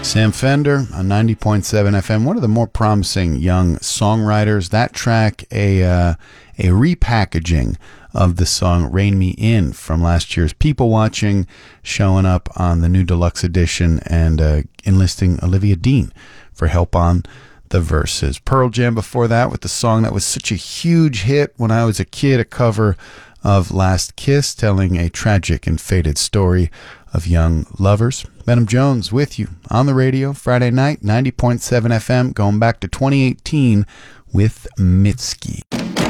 Sam Fender on 90.7 FM, one of the more promising young songwriters. That track, a repackaging of the song Rain Me In from last year's People Watching, showing up on the new deluxe edition and enlisting Olivia Dean for help on the verses. Pearl Jam before that with the song that was such a huge hit when I was a kid, a cover of Last Kiss, telling a tragic and fated story of young lovers. Benham Jones with you on the radio Friday night, 90.7 FM, going back to 2018 with Mitski.